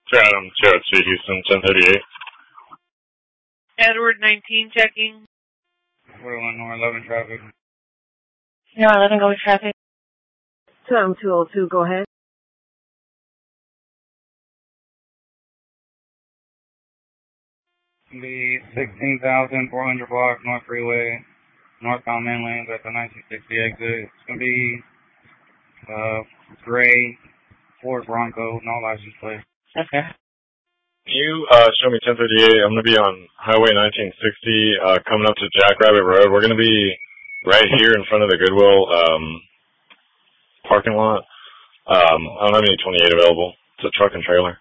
Adam, TRC Houston, 1038. Edward 19 checking. 41 North 11 traffic. No, 11 going traffic. 202, go ahead. The 16,400 block North Freeway, northbound main lanes at the 1960 exit. It's going to be gray Ford Bronco, no license plate. Okay. Can you show me 1038? I'm going to be on Highway 1960 coming up to Jackrabbit Road. We're going to be right here in front of the Goodwill parking lot. I don't have any 28 available. It's a truck and trailer.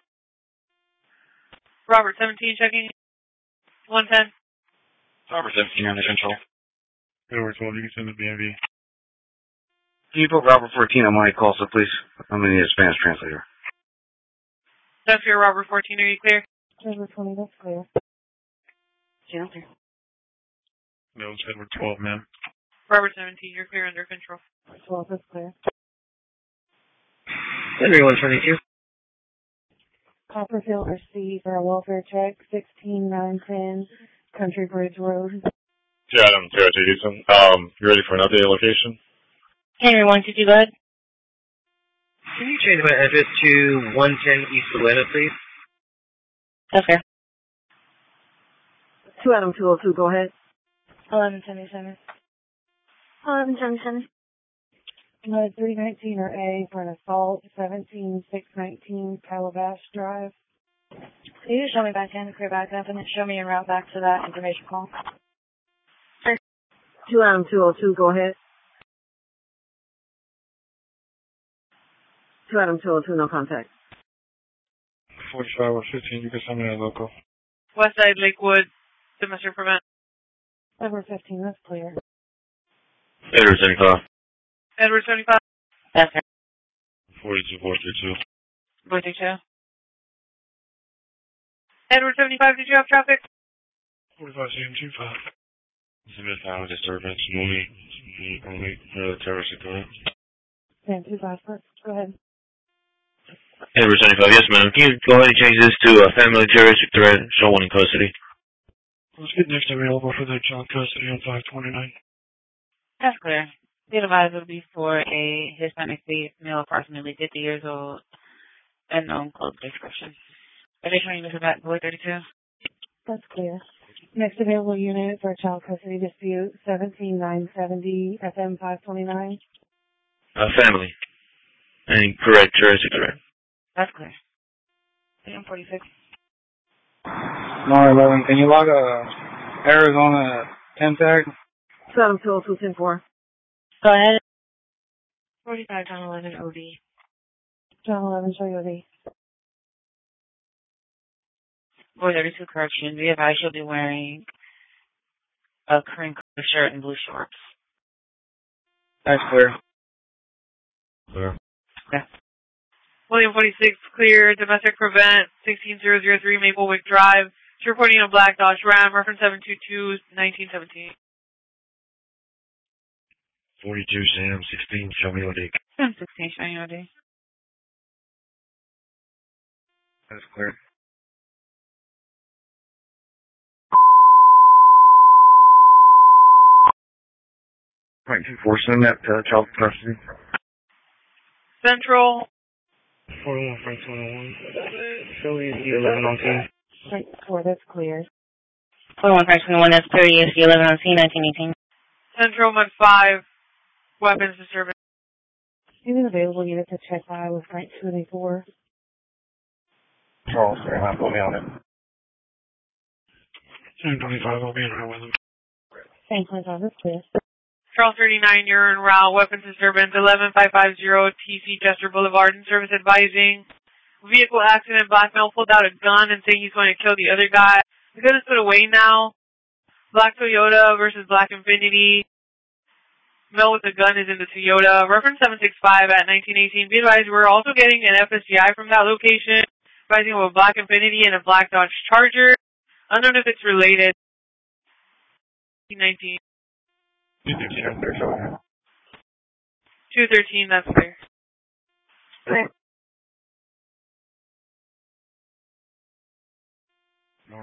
Robert 17 checking. 110. Robert 17 under control. Edward 12, you can send the BMV. Can you put Robert 14 on my call, so please? I'm going to need a Spanish translator. That's your Robert 14. Are you clear? Edward 20, that's clear. Shelter. No, it's Edward 12, ma'am. Robert 17, you're clear under control. 12, that's clear. Henry 122. Copperfield receive for a welfare check, 16910 Country Bridge Road. Adam, TRC Houston. You ready for an updated location? Henry 122, go ahead. Can you change my address to 110 East Atlanta, please? Okay. 2 Adam 202, go ahead. 1177. 1177. 319 or A for an assault, 17619 Calabash Drive. Can you just show me back in, clear back up, and then show me en route back to that information call? 2 Adam 202, go ahead. 2 Adam 202, no contact. 45 or 15, you can send me a local. Westside Lakewood, domestic prevent. Edward 15, that's clear. Edward 75. Edward 75. That's right. 42, 432. 432. Edward 75, did you have traffic? 45, 725. Submit file disturbance, only terrorist threat. 25, go ahead. Edward 75, yes, ma'am. Can you go ahead and change this to a family terroristic threat, show one in custody? Let's get next available for the child custody on 529. That's clear. The advisor would be for a Hispanic male approximately 50 years old, unknown close description. Additional units of that, boy 32. That's clear. Next available unit for child custody dispute, 17970 FM 529. Family. And correct terroristic threat. That's clear. AM 46. 911, can you log a Arizona 10 tag? 7202 10-4. Go ahead. 45 John 11 OD. John 11, show you OD. Boy 32 correction. The advice you'll be wearing a cream color shirt and blue shorts. That's clear. Clear. Yeah. William 46, clear. Domestic prevent, 16003 Maplewick Drive. It's reporting a black Dodge Ram, reference 722 1917. 42, Sam, 16, show me OD. 16, show you OD. That's clear. Point 24, send that to child custody. Central. 41, Frank 21. Show me 11 on scene. Right, 4, that's clear. 41 Frank 21, that's clear. ESD 11 on scene, 1918. Central Mud 5, weapons disturbance. Even available unit to check by with Frank 24. Charles, put me on it. 1025, I'll be in here with him. Same place on this clear. Charles 39, you're en route. Weapons disturbance 11550 TC Chester Boulevard. In service advising. Vehicle accident. Black male pulled out a gun and saying he's going to kill the other guy. The gun is put away now. Black Toyota versus Black Infinity. Male with the gun is in the Toyota. Reference 765 at 1918. Be advised, we're also getting an FSCI from that location. Advising of a Black Infinity and a Black Dodge Charger. Unknown if it's related. 19. 213, that's clear.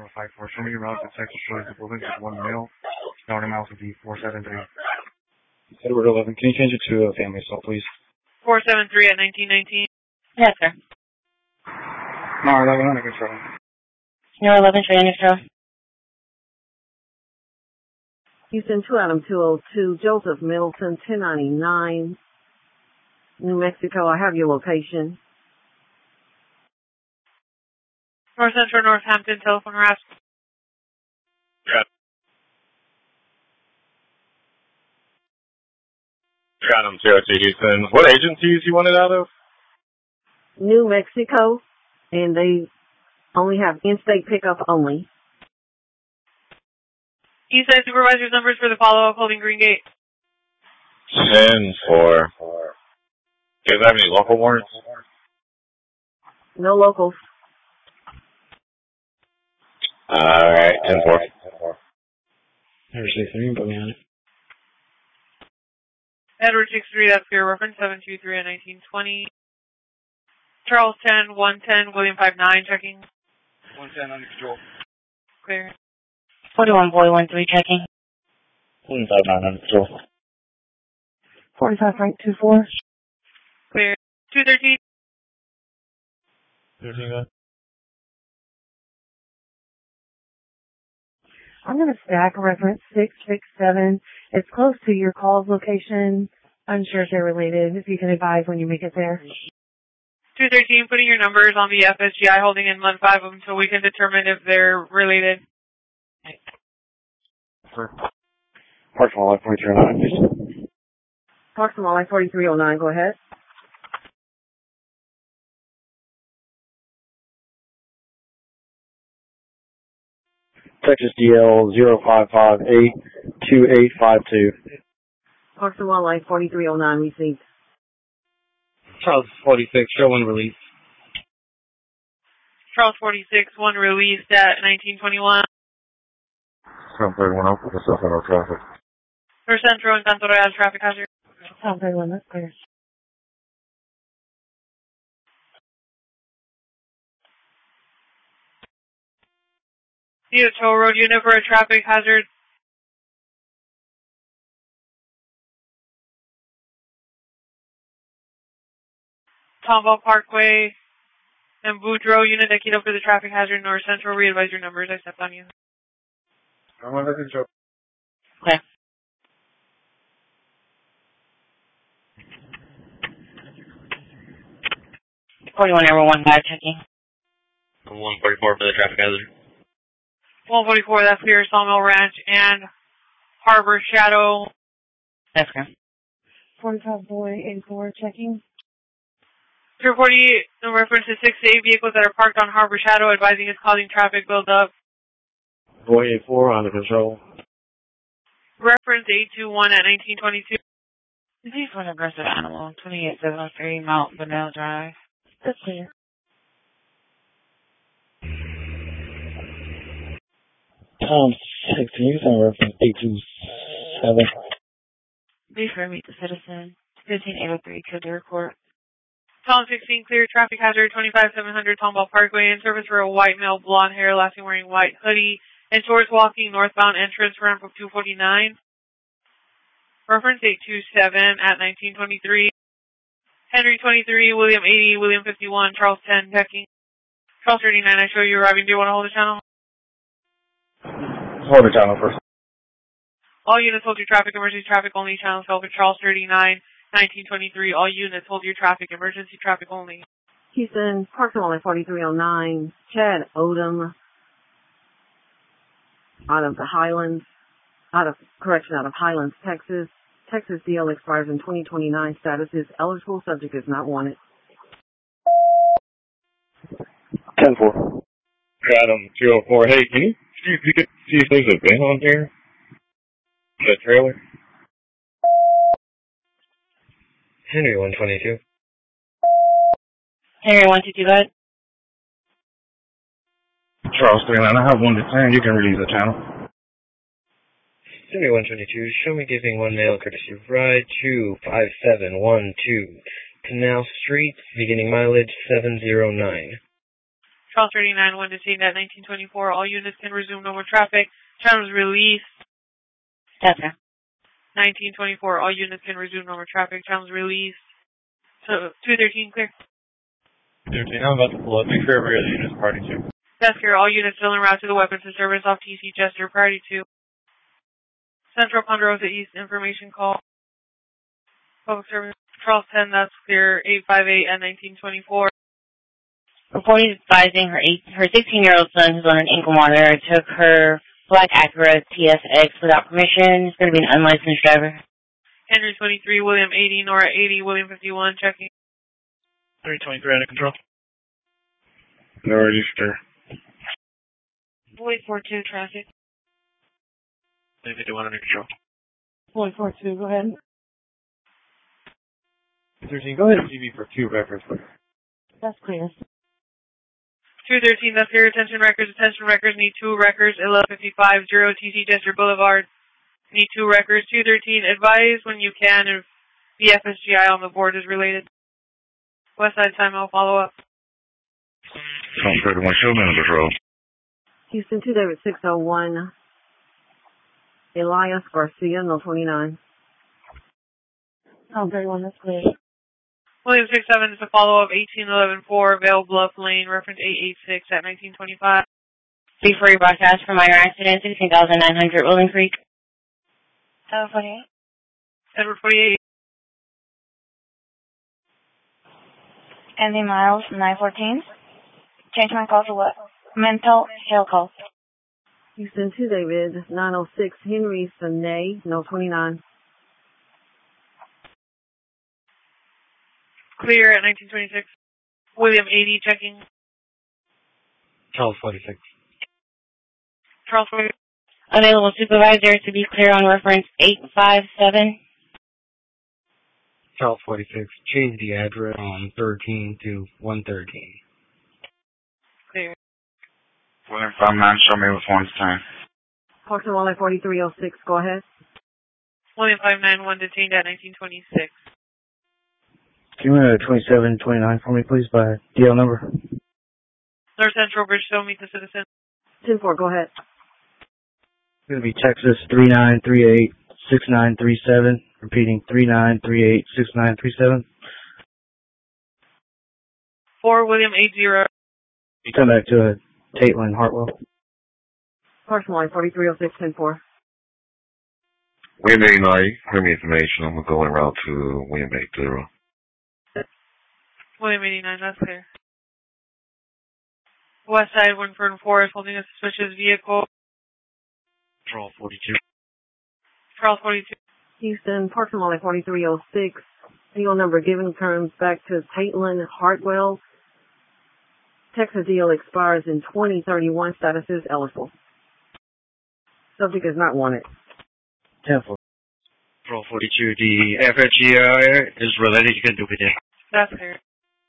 54. Show me your route to Texas Shores equivalent to 1 mile. Starting miles would be 473. Edward 11, can you change it to a family assault, please? 473 at 1919. Yes, sir. No, 11 under control. No 11, train control. Houston 2 Adam 202, Joseph Middleton, 1099, New Mexico. I have your location. North Central Northampton, telephone harass. Got him, COT Houston. What agencies you wanted out of? New Mexico, and they only have in-state pickup only. Eastside supervisor's numbers for the follow-up holding Green Gate. 10-4. You guys have any local warrants? No locals. Alright, 10-4. Never say 3, but man. Edward 63, that's for your reference, 723 at 1920. Charles 10, 110, William 59, checking. 110 under control. Clear. 41 boy 13 checking. 159 under control. 45 Frank 24. Clear. 213. 13, I'm going to stack reference 667. It's close to your call's location. I'm sure if they're related. If you can advise when you make it there. 213, putting your numbers on the FSGI holding in month 5 of them so we can determine if they're related. Parks and Wildlife 4309, please. Parks and Wildlife 4309, go ahead. Texas DL 05582852. Parks and Wildlife 4309 received. Charles 46, show one release. Charles 46, one released at 1921. 731 open, myself in our traffic. North Central and Canto Real traffic hazard. Sounds very well, that's clear. Need a toll road unit for a traffic hazard. Tomball Parkway and Boudreaux unit that keyed up for the traffic hazard. North Central, re-advise your numbers. I stepped on you. I'm under control. Okay. Forty-one number 15 checking. 144 for the traffic hazard. 144, that's clear. Sawmill Ranch and Harbor Shadow. That's correct. 45 boy 84 checking. 240, no reference to 6 to 8 vehicles that are parked on Harbor Shadow, advising it's causing traffic buildup. Boy 84 under control. Reference 821 at 1922. Is he for an aggressive animal? 28703 Mount Bunnell Drive. That's clear. Tom 6, can you send reference 827? Refer meet the citizen. 15803 Kildare Court. Tom 16, clear traffic hazard 25700 Tomball Parkway, in service for a white male, blonde hair, last seen wearing white hoodie, and shorts walking northbound entrance ramp of 249. Reference 827 at 1923. Henry 23, William 80, William 51, Charles 10, checking. Charles 39, I show you arriving. Do you want to hold the channel? Hold the channel first. All units hold your traffic, emergency traffic only. Channel for Charles 39, 1923. All units hold your traffic, emergency traffic only. Houston, Parks and Wildlife 4309, Chad Odom, out of Highlands, Texas. Texas DL expires in 2029. Status is eligible. Subject is not wanted. 10-4. Got him, 204. Hey, can you see if there's a VIN on here? The trailer? Henry 122. Henry 122, go ahead. Charles 39, I have 1 to 10. You can release the channel. Henry 122, show me giving one male courtesy ride to 5712 Canal Street, beginning mileage 709. Charles 39, one detained at 1924. All units can resume normal traffic. Child was released. Yes, sir. 1924. All units can resume normal traffic. Child was released. So 213 clear. 13, I'm about to pull up. Make sure every other unit is party to. That's clear. All units still en route to the weapons and service off TC Chester. Priority 2. Central Ponderosa East information call. Public service. Charles 10, that's clear. 858 at 1924. Reporting advising her 16-year-old son who's on an ankle monitor took her black Acura TSX without permission. It's going to be an unlicensed driver. Henry 23, William 80, Nora 80, William 51, checking. 323 under control. Nora Easter. Boyd 42, traffic. 351 under control. Boyd 42, go ahead. 13, go ahead and CV for 2 records, please. That's clear. 213, that's clear. Attention records need 2 records. 1155, 0 TC Chester Boulevard. Need 2 records. 213, advise when you can if the FSGI on the board is related. Westside time, I'll follow up. Sounds 31, Showman on patrol. Houston 2 David 601. Elias Garcia, no 29. Oh, 31, that's clear. William 67 is a follow-up. 18114, Vale Bluff Lane, reference 886 at 1925. Before you broadcast from minor accident, 16,900 Willing Creek. 48. Edward 48. Andy Miles, 914. Change my call to what? Mental health call. Houston 2 David 906. Henry Sunday, no 29. Clear at 1926. William 80, checking. Charles 46. Charles 40. Available supervisor to be clear on reference 857. Charles 46. Change the address on 13 to 113. Clear. William 59, show me what's 110. Parkland Wally 4306, go ahead. William 591, detained at 1926. Can you run a 2729 for me, please, by DL number? North Central Bridgestone, meet the citizen. 10-4, go ahead. It's going to be Texas 39386937. Repeating 39386937. 4, William 80. You come back to Caitlin Hartwell. Parkland Wally 4306, 10-4. William 89, heard me information. I'm going en route to William 80. William 89, that's clear. West side, Winford and Forest, holding a suspicious vehicle. Charles 42. Charles 42. Houston, Parkland Wally 4306. Deal number given comes back to Caitlin Hartwell. Texas deal expires in 2031. Status is eligible. Subject is not wanted. 10-4. Charles 42, the FHGI is related. You can do it. That's clear.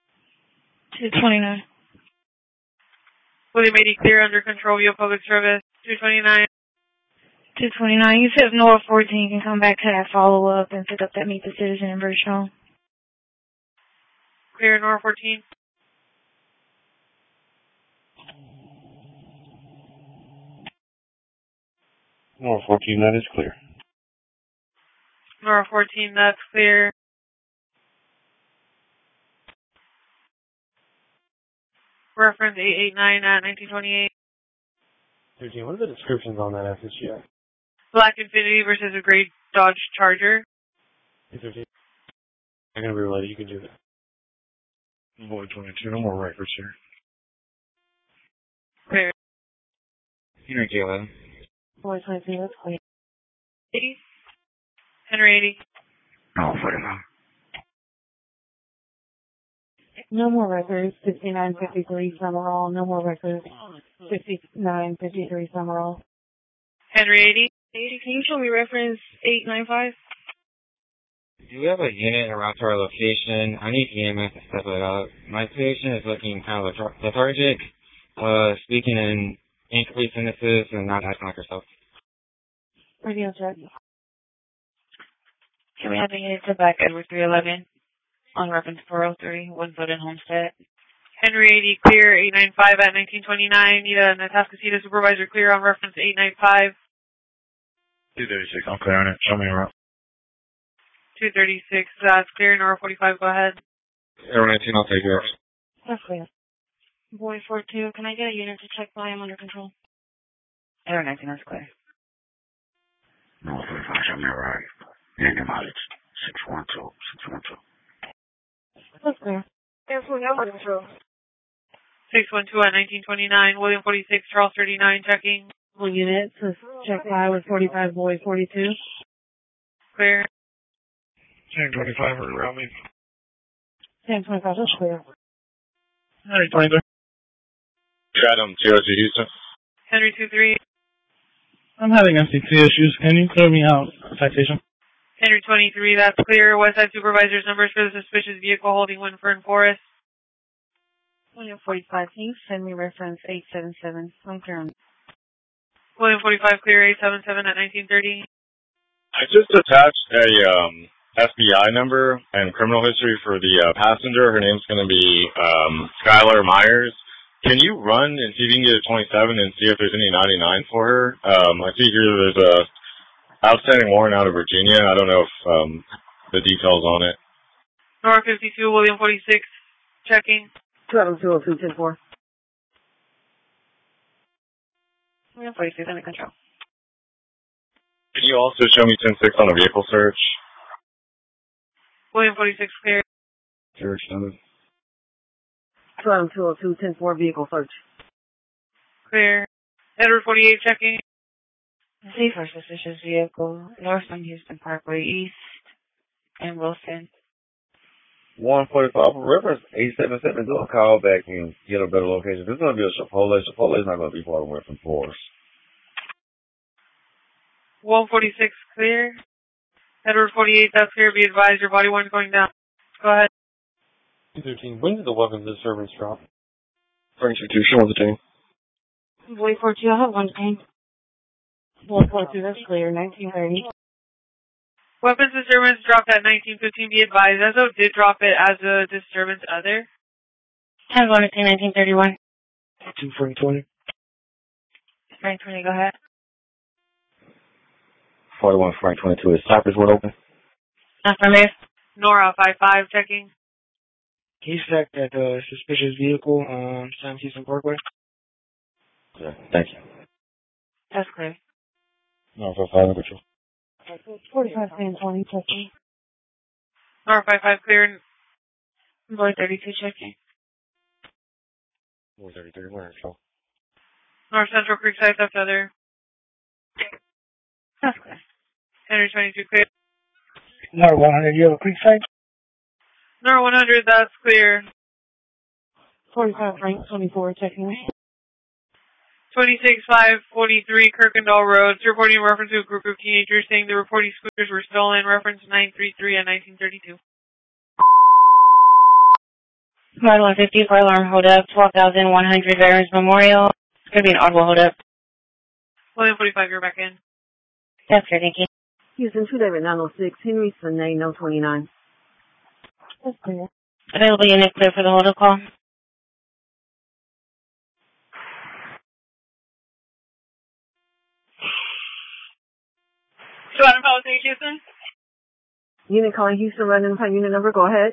229. William 80, clear under control via public service. 229. 229. You said North 14 can come back to that follow-up and pick up that Meet the Citizen in Bridgestone. Clear, North 14. North 14, that is clear. North 14, that's clear. Reference 889 at 1928. 13, what are the descriptions on that FSGI? Black Infinity versus a gray Dodge Charger. 13. I'm going to be related. You can do that. Boy 22, no more records here. Clear. Henry K11. Boy 22, that's clear. 80. Henry 80. Oh, 49. No more records. 5953 Summerall. No more records. 5953 Summerall. Henry 80. 80. Can you show me reference 895? Do we have a unit around to our location? I need EMS to step it up. My patient is looking kind of lethargic, speaking in incomplete sentences and not acting like herself. Radio check. Can we have a unit to back Edward 311 on reference 403, Woodford and Homestead? Henry 80 clear, 895 at 1929. Need a Natascasita supervisor clear on reference 895. 236, I'm clearing it. Show me around. 236, that's clear. Nora 45, go ahead. Air 19, I'll take yours. That's clear. Boy 42, can I get a unit to check volume under control? Air 19, that's clear. No, 35, show me around. Engine mileage, 612, 612. That's clear. Air 49 under control. 612 at 1929. William 46, Charles 39, checking. One unit to check high with 45, boy 42. Clear. 1025, around me. 1025, that's clear. Henry 23. Chatham, TOC Houston. Henry 23. I'm having MCT issues. Can you clear me out? Citation. Henry 23, that's clear. Westside supervisor's numbers for the suspicious vehicle holding Winfern Forest. William 45, can you send me reference 877? I'm clear on. William 45, clear. 877 at 1930. I just attached a FBI number and criminal history for the passenger. Her name's going to be Skylar Myers. Can you run and see if you can get a 27 and see if there's any 99 for her? I see here there's a outstanding warrant out of Virginia. I don't know if the details on it. Nora 52, William 46, checking. 202, 10-4. William 46, under control. Can you also show me 10-6 on a vehicle search? William 46, clear. Search number. 202, 10-4, vehicle search. Clear. Edward 48, checking. See for suspicious vehicle, north on Houston Parkway East, and Wilson. 145 reference 877. Do a call back and get a better location. This is going to be a Chipotle. Chipotle is not going to be far away from Forest. 146, clear. Edward 48, that's clear. Be advised, your body one's going down. Go ahead. 213. When did the weapons disturbance drop? Frank 2, show the team. Boy 42, I have one thing. Boy 42, that's clear. 1930. Weapons disturbance dropped at 1915. Be advised, Ezo did drop it as a disturbance other. 10-1 at 1931. 2 Frank 20. Frank 20, go ahead. 41 Frank 22. Is Cypress Wood open? Affirmative. Nora 55, checking. Can you stack that suspicious vehicle on Sam Houston Parkway? Yeah, thank you. That's clear. No, for 5 control. 45, 10-20, checking. Nora 55, clear. Boy 32, checking. 433, where control. North Central Creekside, that's other. That's clear. Henry 22, clear. Number 100, you have a Creekside? Nora 100, that's clear. 45, Frank 24, checking. 26543 Kirkendall Road. It's reporting in reference to a group of teenagers saying the reporting scooters were stolen. Reference 933 and 1932. Ride 150 for alarm hold up, 12,100 Veterans Memorial. It's going to be an audible hold up. William 45, you're back in. That's clear, thank you. Houston 2 David 906, Henry Sinay, no 29. That's clear. Available unit clear for the hold up call. Adam Palisades, Houston. Unit calling Houston, random time unit number, go ahead.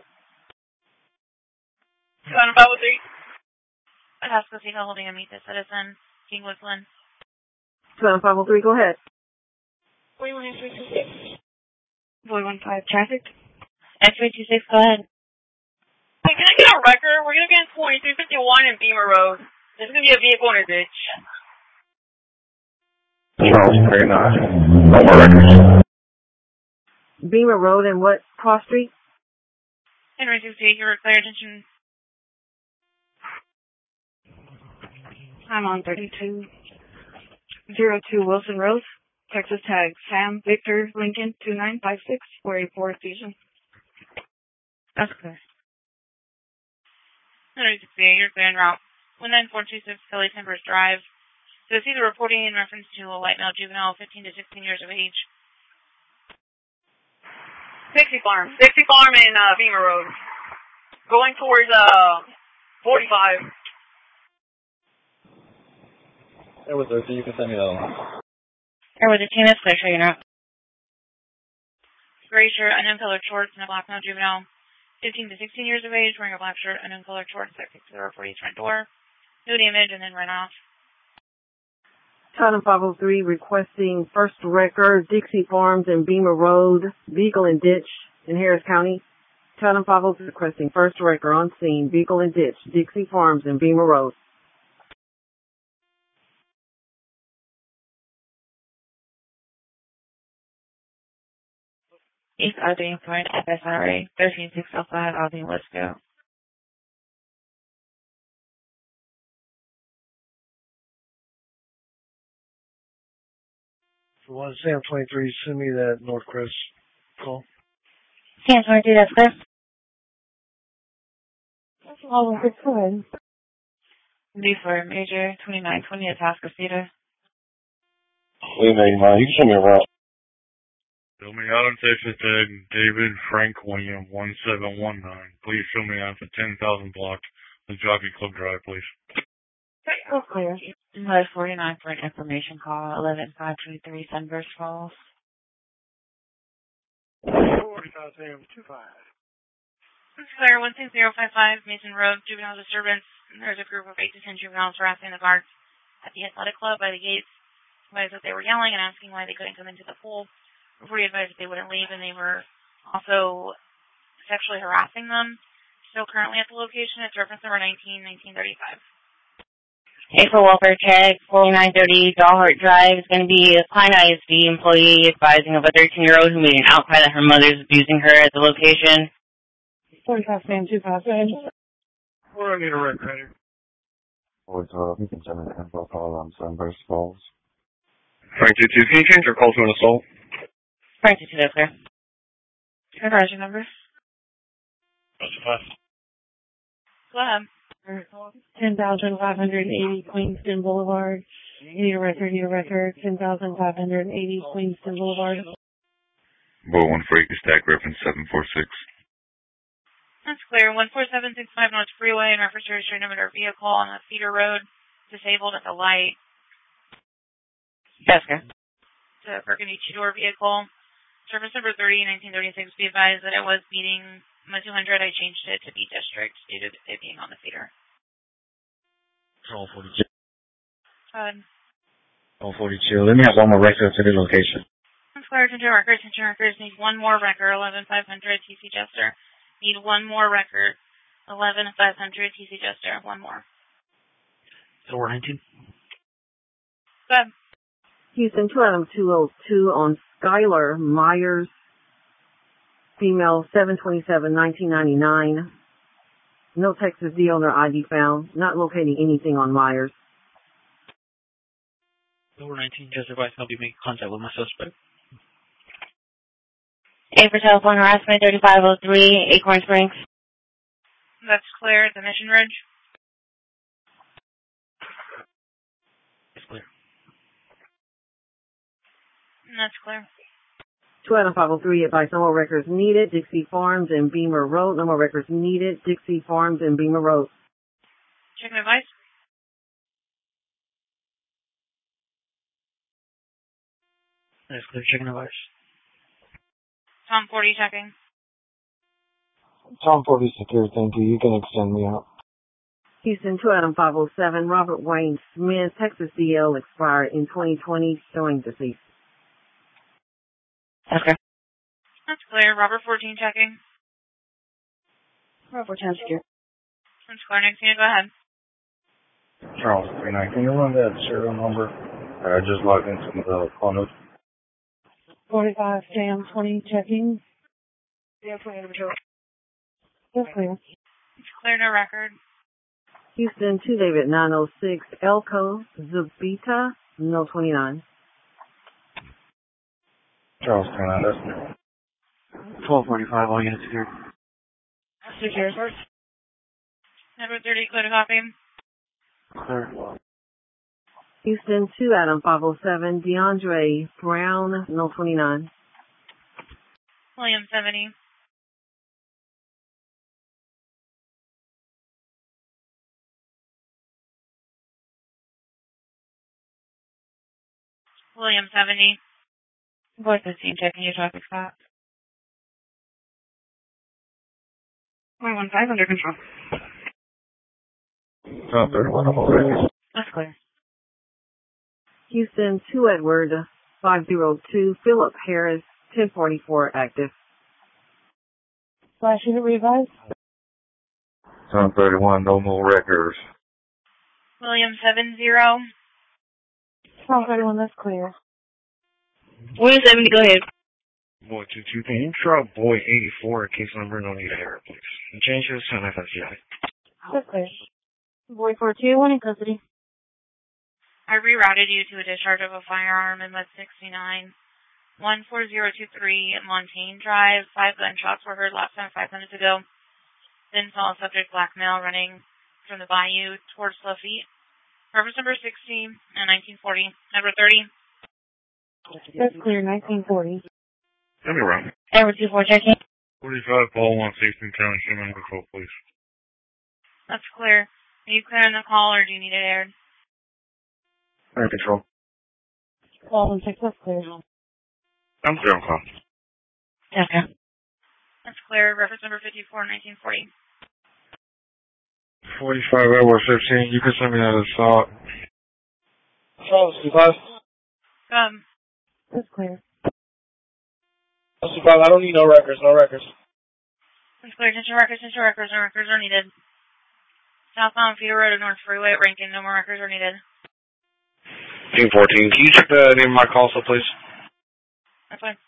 Adam Palisades. Atascocita holding a meet the citizen. King Woodland. 503, go ahead. Boy 1326. Boy 15, traffic. X-ray 26, go ahead. Hey, can I get a record? We're going to be on 2351 in Beamer Road. There's going to be a vehicle in a ditch. Charles, very nice. No more records. Beamer Road and what cross street? Henry 68, your clear attention. I'm on 3202 Wilson Road. Texas tag Sam Victor Lincoln 2956 484 Fusion. That's clear. Henry 68, your clear en route. 19426 Kelly Timbers Drive. So see the reporting in reference to a white male juvenile, 15 to 16 years of age. Dixie Farm in Beamer Road. Going towards 45. That was Earthy. You can send me that one. Or with the team, that's clear, you're not. Gray shirt, unknown colored shorts, and a black male juvenile, 15 to 16 years of age, wearing a black shirt, unknown colored shorts, that kicks the door for his front door. No damage, and then run off. Title 503 requesting first record, Dixie Farms and Beamer Road, vehicle and ditch in Harris County. Title 503 requesting first record on scene, vehicle and ditch, Dixie Farms and Beamer Road. East Aldine Point, FSRA, 13605 Aldine, let's go. For one, Sam 23, send me that Northcrest call. Sam 23, that's clear. Oh, it's good. D for Major 2920 Atascocita. Wait, you can show me a route. Show me out on Texas Tag, David Frank William 1719. Please show me out for 10,000 blocks. The Jockey Club Drive, please. Oh, clear. Letter 49 for an information call, 11523 Sunburst Falls. 45 Sam 25. It's clear, 16055 Mason Road, juvenile disturbance. There's a group of 8 to 10 juveniles harassing the guards at the athletic club by the gates. Advised that they were yelling and asking why they couldn't come into the pool. Before he advised that they wouldn't leave, and they were also sexually harassing them. Still currently at the location. It's reference number 1935. A for welfare check, 4930 Dollhart Drive is going to be a Klein ISD employee advising of a 13-year-old who made an outcry that her mother is abusing her at the location. 45 Sam 25. Where do I need a red credit? You can send me the info call on Sunburst Falls. Frank 22, can you change your call to an assault? Frank 22, that's clear. Conversion number? Go ahead. 10,580 Queenston Boulevard. Need a record, 10,580 Queenston Boulevard. Boy, 1 for stack reference 746. That's clear. 14765 North Freeway in reference to a restraining of a vehicle on the Cedar Road, disabled at the light. That's clear. It's a burgundy two-door vehicle. Service number 1936. Be advised that it was meeting my 200. I changed it to B District due to it being on the feeder. All 42. Good. All 42. Let me have one more record to the location. That's clear. Attention records. Attention records. Need one more record. 11500 TC Jester. Need one more record. 11500 TC Jester. One more. 419. Good. Houston 20202 on Skylar Myers, female 7/27/1999. No Texas deal nor ID found. Not locating anything on Myers. 419, just advise I'll be making contact with my suspect. A for telephone harassment, 3503 Acorn Springs. That's clear at the Mission Ridge. It's clear. That's clear. 20503 advice, no more records needed. Dixie Farms and Beamer Road. No more records needed. Dixie Farms and Beamer Road. Checking advice. That's clear. Checking advice. Tom 40 checking. Tom 40 secure, thank you. You can extend me out. Houston 20507 Robert Wayne Smith, Texas DL expired in 2020, showing deceased. Okay. That's clear. Robert 14 checking. Robert 10 secure. That's clear. Next unit, go ahead. Charles 39, can you run that serial number? I just logged into the call notes. 45 Sam 20 checking. Yeah, That's clear. It's clear, no record. Houston 2 David 906 Elko Zubita, no 29. Charles 29, that's clear. 1245, all units here. Secure. Number 30, clear to copy. Clear. Houston 2 Adam 507 DeAndre Brown, no 29. William 70. William 70. Boy 15, checking your traffic stop. 115 under control. Tom 31, I'm already. That's clear. Houston 2 Edward 502, Philip Harris 1044 active. Flash unit revised. Tom 31, no more records. William 70. Tom 31, that's clear. William 70, go ahead. Boy 22, can you drop boy 84 case number no need error, please? And change this to an FSCI. That's clear. Boy 421 in custody. I rerouted you to a discharge of a firearm in Med 69. 14023 at Montaigne Drive. 5 gunshots were heard last time 5 minutes ago. Then saw a subject black male running from the bayou towards Lafitte. Reference number 60 and 1940. Number 30. That's clear, 1940. Tell me wrong. Edward 24, checking. 45, Paul 116, County, Schumann, control, please. That's clear. Are you clearing the call or do you need it aired? Under control. Call and 6, that's clear. I'm clear on call. Okay. That's clear. Reference number 54, 1940. 45, Edward 15, you can send me that assault. Charles, 65. That's clear. 65, I don't need no records, no records. That's clear. Attention records, no records are needed. Southbound Feeder Road and North Freeway at Rankin, no more records are needed. Team 14, can you check the name of my call, so please? That's fine.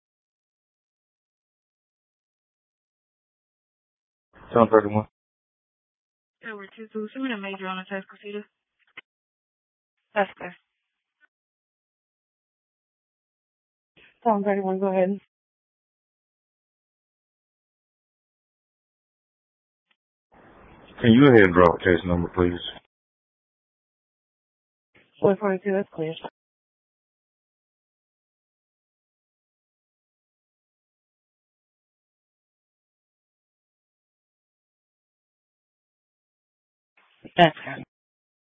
Tom 31. Edward 22, send me a major on a test procedure. That's clear. Tom 31, go ahead. Can you go ahead and drop a case number, please? Boy 42, that's clear. That's clear.